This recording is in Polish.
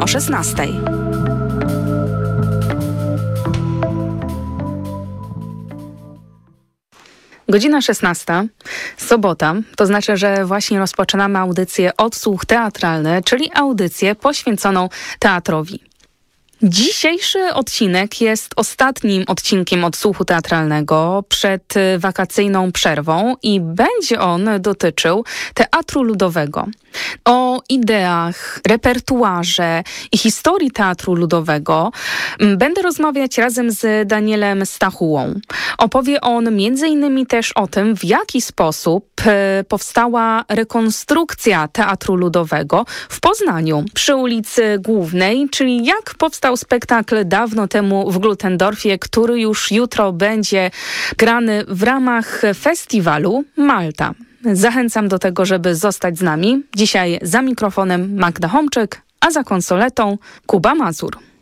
o 16:00. Godzina 16, sobota, to znaczy, że właśnie rozpoczynamy audycję Odsłuch Teatralny, czyli audycję poświęconą teatrowi. Dzisiejszy odcinek jest ostatnim odcinkiem Odsłuchu Teatralnego przed wakacyjną przerwą i będzie on dotyczył teatru ludowego. O ideach, repertuarze i historii teatru ludowego będę rozmawiać razem z Danielem Stachułą. Opowie on m.in. też o tym, w jaki sposób powstała rekonstrukcja teatru ludowego w Poznaniu przy ulicy Głównej, czyli jak powstał spektakl dawno temu w Glutendorfie, który już jutro będzie grany w ramach festiwalu Malta. Zachęcam do tego, żeby zostać z nami. Dzisiaj za mikrofonem Magda Homczyk, a za konsoletą Kuba Mazur.